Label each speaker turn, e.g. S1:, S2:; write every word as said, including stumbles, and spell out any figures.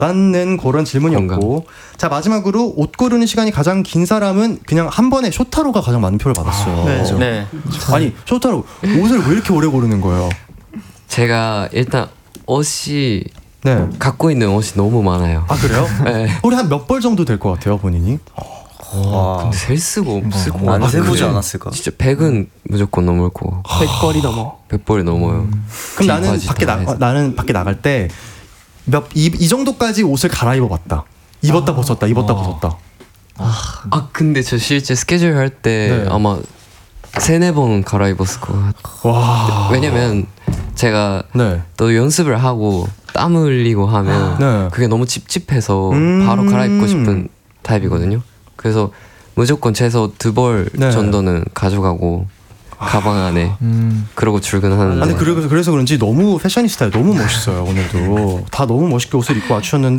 S1: 라는 그런 질문이었고
S2: 공감.
S1: 자 마지막으로 옷 고르는 시간이 가장 긴 사람은 그냥 한 번에 쇼타로가 가장 많은 표를 받았어요.
S3: 네.
S4: 네.
S1: 아니 쇼타로 옷을 왜 이렇게 오래 고르는 거예요?
S2: 제가 일단 옷이
S1: 네.
S2: 갖고 있는 옷이 너무 많아요.
S1: 아 그래요?
S2: 네.
S1: 우리 한 몇 벌 정도 될 것 같아요 본인이?
S2: 와, 근데 셀 수가 없을 것
S5: 안
S2: 같아요.
S5: 세보지
S2: 네.
S5: 않았을까?
S2: 진짜 백은 무조건 넘을 거고
S3: 백 벌이 넘어.
S2: 백 벌이 넘어요.
S1: 그럼 나는
S2: 뒤바지
S1: 밖에
S2: 다
S1: 나
S2: 해서.
S1: 나는 밖에 나갈 때 몇 이 이 정도까지 옷을 갈아입어봤다. 입었다 벗었다 입었다 벗었다.
S2: 아 근데 저 실제 스케줄 할 때
S1: 네.
S2: 아마 세네 번 갈아입었을 것 같아요.
S1: 와.
S2: 왜냐면 제가
S1: 네.
S2: 또 연습을 하고 땀 흘리고 하면
S1: 네.
S2: 그게 너무 찝찝해서
S1: 음.
S2: 바로 갈아입고 싶은 타입이거든요. 그래서 무조건 최소 두 벌
S1: 네.
S2: 정도는 가져가고 가방 안에
S3: 음.
S2: 그러고 출근하는데
S1: 아니 그래서 그래서 그런지 너무 패셔니스타예요. 너무 멋있어요 오늘도. 다 너무 멋있게 옷을 입고 와주셨는데.